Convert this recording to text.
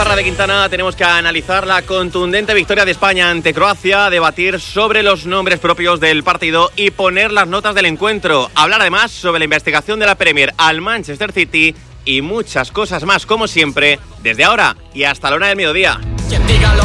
pizarra de Quintana tenemos que analizar la contundente victoria de España ante Croacia, debatir sobre los nombres propios del partido y poner las notas del encuentro. Hablar además sobre la investigación de la Premier al Manchester City y muchas cosas más, como siempre, desde ahora y hasta la 1 del mediodía.